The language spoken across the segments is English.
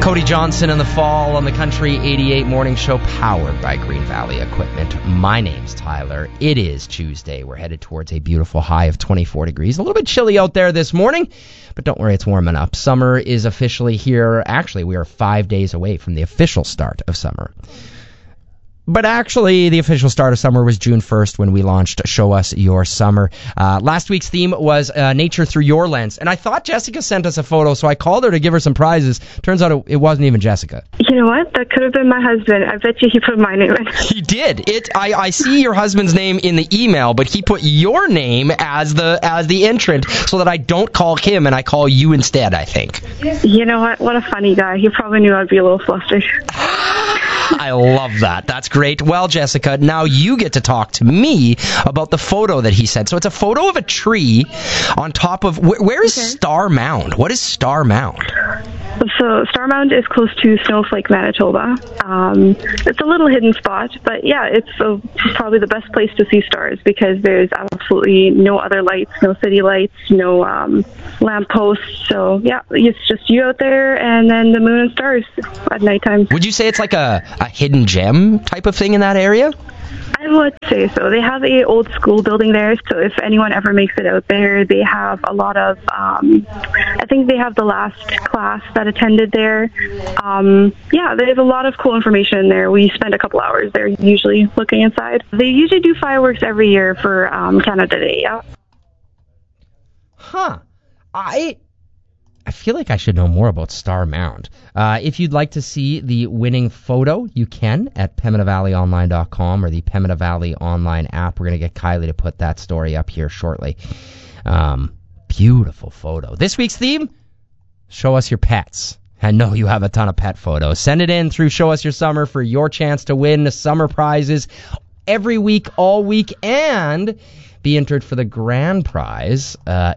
Cody Johnson in the fall on the Country 88 Morning Show, powered by Green Valley Equipment. My name's Tyler. It is Tuesday. We're headed towards a beautiful high of 24 degrees. A little bit chilly out there this morning, but don't worry, it's warming up. Summer is officially here. Actually, we are 5 days away from the official start of summer. But actually, the official start of summer was June 1st when we launched Show Us Your Summer. Last week's theme was Nature Through Your Lens. And I thought Jessica sent us a photo, so I called her to give her some prizes. Turns out it wasn't even Jessica. You know what? That could have been my husband. I bet you he put my name in. He did. I see your husband's name in the email, but he put your name as the entrant so that I don't call him and I call you instead, I think. You know what? What a funny guy. He probably knew I'd be a little flustered. I love that. That's great. Well, Jessica, now you get to talk to me about the photo that he sent. So it's a photo of a tree on top of... Where is Star Mound? What is Star Mound? So Star Mound is close to Snowflake, Manitoba. It's a little hidden spot, but yeah, it's probably the best place to see stars because there's absolutely no other lights, no city lights, no lampposts. So yeah, it's just you out there and then the moon and stars at nighttime. Would you say it's like a hidden gem type of thing in that area? I would say so. They have a old school building there, so if anyone ever makes it out there, they have a lot of, I think they have the last class that attended there. Yeah, they have a lot of cool information there. We spend a couple hours there usually looking inside. They usually do fireworks every year for Canada Day, yeah. Huh. I feel like I should know more about Star Mound. If you'd like to see the winning photo, you can at PemminaValleyOnline.com or the Pembina Valley Online app. We're going to get Kylie to put that story up here shortly. Beautiful photo. This week's theme, show us your pets. I know you have a ton of pet photos. Send it in through Show Us Your Summer for your chance to win summer prizes every week, all week, and be entered for the grand prizes.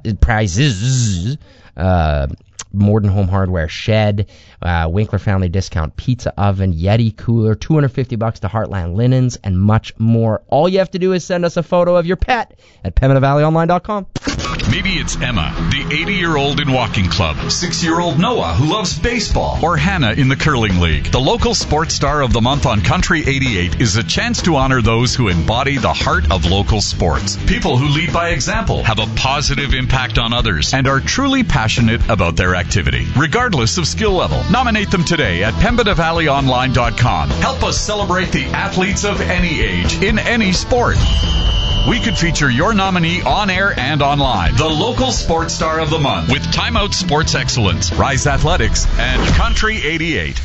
Morden Home Hardware Shed, Winkler Family Discount Pizza Oven, Yeti Cooler, $250 to Heartland Linens, and much more. All you have to do is send us a photo of your pet at PemminaValleyOnline.com. Maybe it's Emma, the 80-year-old in walking club, 6-year-old Noah, who loves baseball, or Hannah in the curling league. The local sports star of the month on Country 88 is a chance to honor those who embody the heart of local sports. People who lead by example, have a positive impact on others, and are truly passionate about their activity, regardless of skill level. Nominate them today at PembinaValleyOnline.com. Help us celebrate the athletes of any age, in any sport. We could feature your nominee on air and online. The local sports star of the month with Time Out Sports Excellence, Rise Athletics, and Country 88.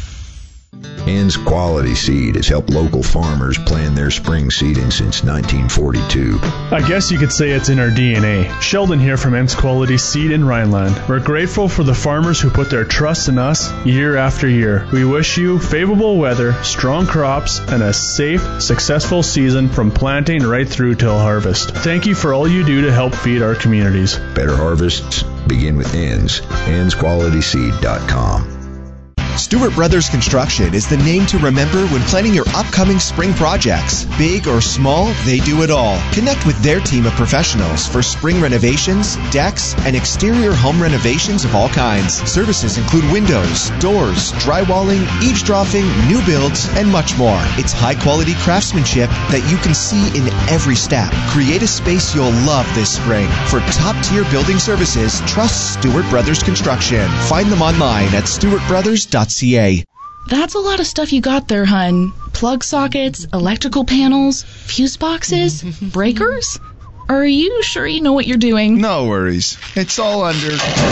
Ann's Quality Seed has helped local farmers plan their spring seeding since 1942. I guess you could say it's in our DNA. Sheldon here from Ann's Quality Seed in Rhineland. We're grateful for the farmers who put their trust in us year after year. We wish you favorable weather, strong crops, and a safe, successful season from planting right through till harvest. Thank you for all you do to help feed our communities. Better harvests begin with Ann's. Ann'sQualitySeed.com. Stewart Brothers Construction is the name to remember when planning your upcoming spring projects. Big or small, they do it all. Connect with their team of professionals for spring renovations, decks, and exterior home renovations of all kinds. Services include windows, doors, drywalling, eavesdropping, new builds, and much more. It's high-quality craftsmanship that you can see in every step. Create a space you'll love this spring. For top-tier building services, trust Stewart Brothers Construction. Find them online at stewartbrothers.ca. That's a lot of stuff you got there, hun. Plug sockets, electrical panels, fuse boxes, breakers? Are you sure you know what you're doing? No worries. It's all under...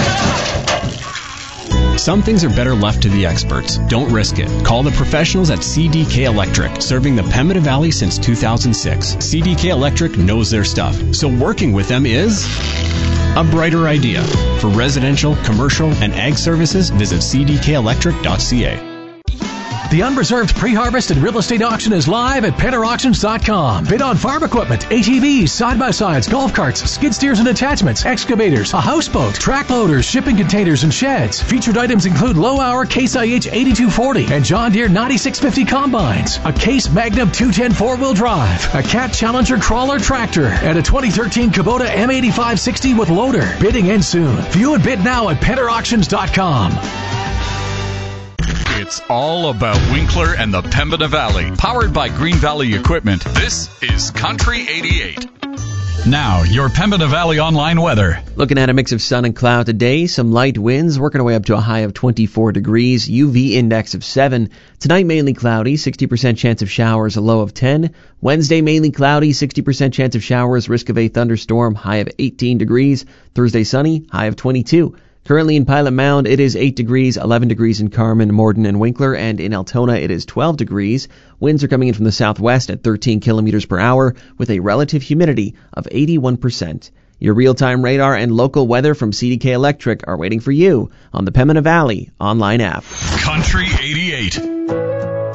Some things are better left to the experts. Don't risk it. Call the professionals at CDK Electric, serving the Pembina Valley since 2006. CDK Electric knows their stuff, so working with them is a brighter idea. For residential, commercial, and ag services, visit cdkelectric.ca. The Unreserved Pre-Harvest and Real Estate Auction is live at PennerAuctions.com. Bid on farm equipment, ATVs, side-by-sides, golf carts, skid steers and attachments, excavators, a houseboat, track loaders, shipping containers, and sheds. Featured items include low-hour Case IH 8240 and John Deere 9650 combines, a Case Magnum 210 4-wheel drive, a Cat Challenger crawler tractor, and a 2013 Kubota M8560 with loader. Bidding ends soon. View and bid now at PennerAuctions.com. It's all about Winkler and the Pembina Valley. Powered by Green Valley Equipment, this is Country 88. Now, your Pembina Valley online weather. Looking at a mix of sun and cloud today, some light winds, working our way up to a high of 24 degrees, UV index of 7. Tonight, mainly cloudy, 60% chance of showers, a low of 10. Wednesday, mainly cloudy, 60% chance of showers, risk of a thunderstorm, high of 18 degrees. Thursday, sunny, high of 22. Currently in Pilot Mound, it is 8 degrees, 11 degrees in Carman, Morden, and Winkler, and in Altona, it is 12 degrees. Winds are coming in from the southwest at 13 kilometers per hour with a relative humidity of 81%. Your real-time radar and local weather from CDK Electric are waiting for you on the Pembina Valley online app. Country 88.